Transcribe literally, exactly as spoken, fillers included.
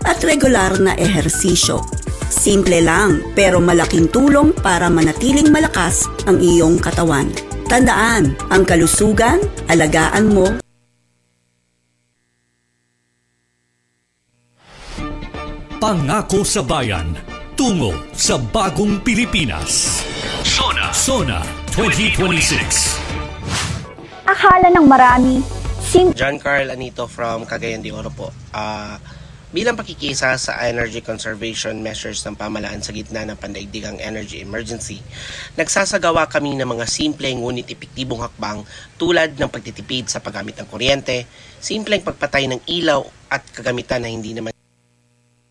at regular na ehersisyo. Simple lang pero malaking tulong para manatiling malakas ang iyong katawan. Tandaan, ang kalusugan, alagaan mo. Pangako sa bayan, tungo sa bagong Pilipinas. Sona, Sona twenty twenty-six. Akala ng marami, sim- John Carl Anito from Cagayan de Oro po. Uh, bilang pakikisa sa energy conservation measures ng pamahalaan sa gitna ng pandaigdigang energy emergency, nagsasagawa kami ng mga simple ngunit epektibong hakbang tulad ng pagtitipid sa paggamit ng kuryente, simpleng pagpatay ng ilaw at kagamitan na hindi naman